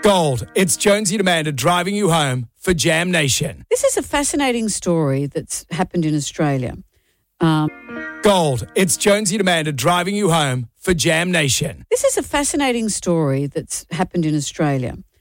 Gold, it's Jonesy and Amanda driving you home for Jam Nation. This is a fascinating story that's happened in Australia. Gold, it's Jonesy and Amanda driving you home for Jam Nation. This is a fascinating story that's happened in Australia.